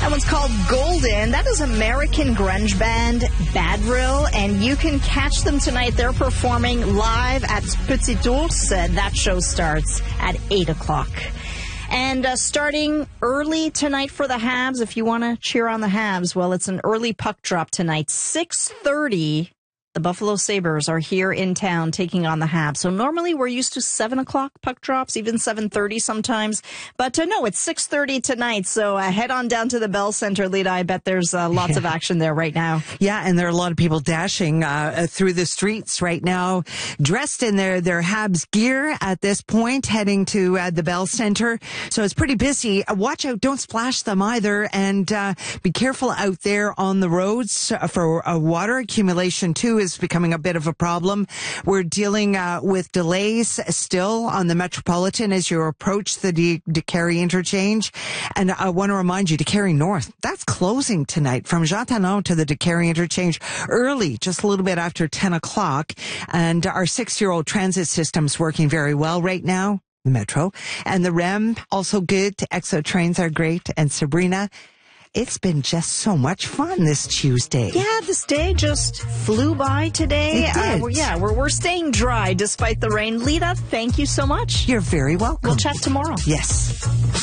That one's called Golden. That is American grunge band Badrill, and you can catch them tonight. They're performing live at Petit Ours. That show starts at 8 o'clock. And starting early tonight for the Habs, if you want to cheer on the Habs, well, it's an early puck drop tonight. 6:30. The Buffalo Sabres are here in town taking on the Habs. So normally we're used to 7 o'clock puck drops, even 7:30 sometimes. But no, it's 6:30 tonight. So head on down to the Bell Center, Lita. I bet there's lots of action there right now. Yeah, and there are a lot of people dashing through the streets right now, dressed in their Habs gear at this point, heading to the Bell Center. So it's pretty busy. Watch out, don't splash them either. And be careful out there on the roads for water accumulation, too, is becoming a bit of a problem. We're dealing with delays still on the Metropolitan as you approach the DeCarry interchange. And I want to remind you, DeCarry North, that's closing tonight from Jean Talon to the DeCarry interchange early, just a little bit after 10 o'clock. And our 6-year-old transit system's working very well right now, the Metro. And the REM, also good. EXO trains are great. And Sabrina, it's been just so much fun this Tuesday. Yeah, this day just flew by today. It did. We're staying dry despite the rain. Lita, thank you so much. You're very welcome. We'll chat tomorrow. Yes.